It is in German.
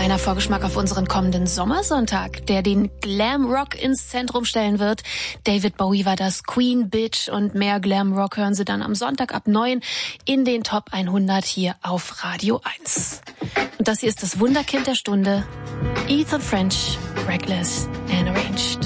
kleiner Vorgeschmack auf unseren kommenden Sommersonntag, der den Glam Rock ins Zentrum stellen wird. David Bowie war das, Queen, Bitch und mehr Glam Rock hören Sie dann am Sonntag ab 9 in den Top 100 hier auf Radio 1. Und das hier ist das Wunderkind der Stunde, Ethan French, Reckless and Arranged.